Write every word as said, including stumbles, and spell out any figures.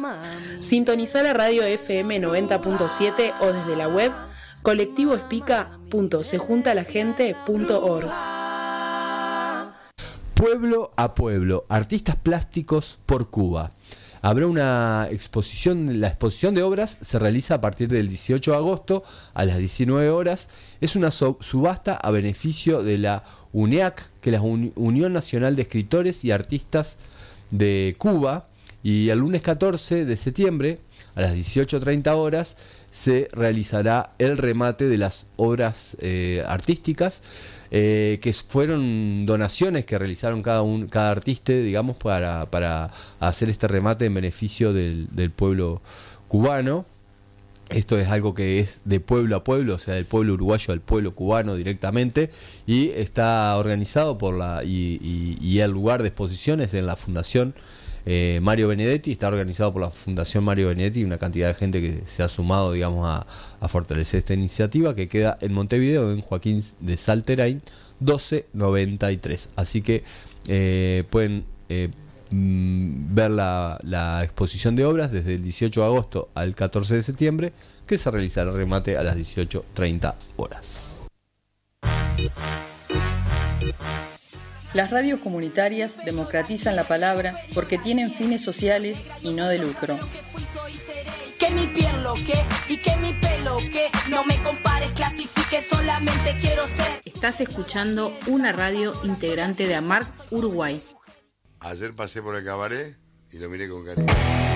Sintonizá la radio F M noventa punto siete o desde la web colectivo espica punto se junta la gente punto org. Pueblo a pueblo, artistas plásticos por Cuba. Habrá una exposición, la exposición de obras se realiza a partir del dieciocho de agosto a las diecinueve horas. Es una subasta a beneficio de la U N E A C, que es la Unión Nacional de Escritores y Artistas de Cuba, y el lunes catorce de septiembre a las dieciocho treinta horas se realizará el remate de las obras eh, artísticas eh, que fueron donaciones que realizaron cada un, cada artista, digamos, para, para hacer este remate en beneficio del, del pueblo cubano. Esto es algo que es de pueblo a pueblo, o sea, del pueblo uruguayo al pueblo cubano directamente, y está organizado por la y, y, y el lugar de exposiciones en la Fundación Eh, Mario Benedetti, está organizado por la Fundación Mario Benedetti, y una cantidad de gente que se ha sumado, digamos, a, a fortalecer esta iniciativa, que queda en Montevideo, en Joaquín de Salterain doce noventa y tres. Así que eh, pueden eh, mm, ver la, la exposición de obras desde el dieciocho de agosto al catorce de septiembre, que se realizará el remate a las dieciocho treinta horas. Las radios comunitarias democratizan la palabra porque tienen fines sociales y no de lucro. Que mi piel lo que y que mi pelo que no me compares, clasifique, solamente quiero ser. Estás escuchando una radio integrante de AMARC Uruguay. Ayer pasé por el cabaret y lo miré con cariño.